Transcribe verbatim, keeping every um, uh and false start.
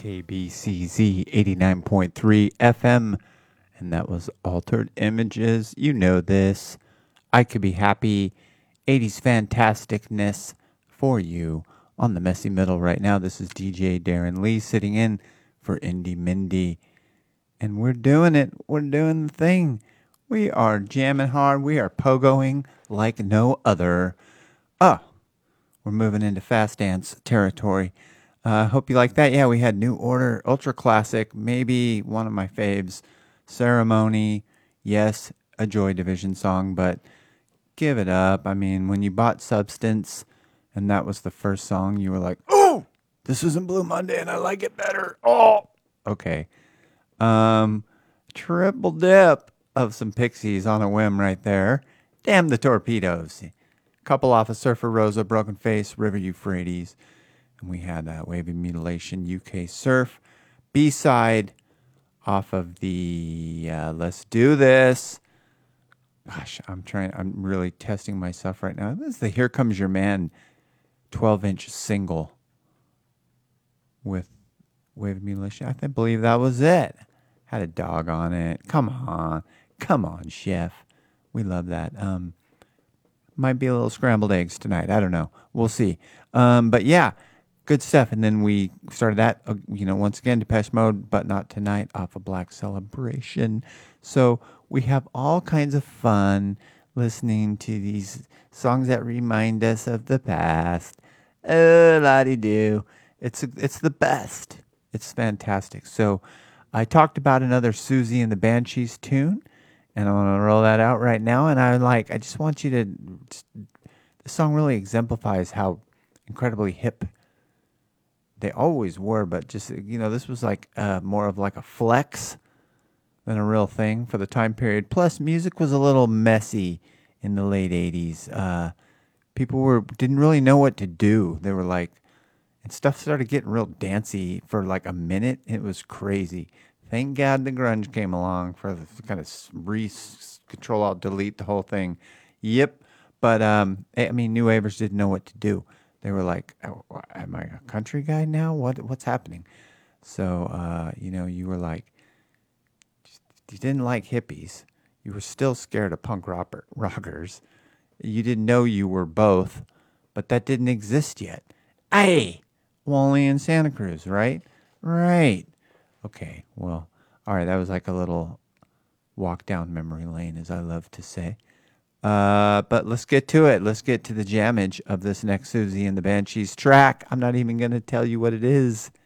K B C Z eighty-nine point three F M, and that was Altered Images. You know this. I Could Be Happy, eighties fantasticness for you on the Messy Middle right now. This is D J Darren Lee sitting in for Indie Mindy, and we're doing it. We're doing the thing. We are jamming hard. We are pogoing like no other. Oh, we're moving into fast dance territory. I uh, hope you like that. Yeah, we had New Order, Ultra Classic, maybe one of my faves, Ceremony. Yes, a Joy Division song, but give it up. I mean, when you bought Substance and that was the first song, you were like, oh, this isn't Blue Monday and I like it better. Oh, okay. Um, triple dip of some Pixies on a whim right there. Damn the Torpedoes. Couple off of Surfer Rosa, Broken Face, River Euphrates. And we had uh, Wavy Mutilation, U K Surf. B-side off of the uh, Let's Do This. Gosh, I'm trying, I'm really testing myself right now. This is the Here Comes Your Man twelve-inch single with Wavy Mutilation. I think, believe that was it. Had a dog on it. Come on. Come on, chef. We love that. Um, might be a little scrambled eggs tonight. I don't know. We'll see. Um, but yeah, good stuff. And then we started that, uh, you know, once again, Depeche Mode, But Not Tonight off of Black Celebration. So we have all kinds of fun listening to these songs that remind us of the past. Oh, la-di-do. It's, it's the best. It's fantastic. So I talked about another Susie and the Banshees tune, and I want to roll that out right now. And I like, I just want you to, the song really exemplifies how incredibly hip they always were, but just, you know, this was like uh, more of like a flex than a real thing for the time period. Plus, music was a little messy in the late eighties. Uh, people were didn't really know what to do. They were like, and stuff started getting real dancey for like a minute. It was crazy. Thank God the grunge came along for the kind of re control alt delete the whole thing. Yep. But um, I mean, new wavers didn't know what to do. They were like, oh, am I a country guy now? What what's happening? So uh, you know, you were like, you didn't like hippies. You were still scared of punk rocker, rockers. You didn't know you were both, but that didn't exist yet. Hey, Wally and Santa Cruz, right? Right. Okay, well, all right, that was like a little walk down memory lane, as I love to say. Uh, but let's get to it. Let's get to the jammage of this next Susie and the Banshees track. I'm not even going to tell you what it is.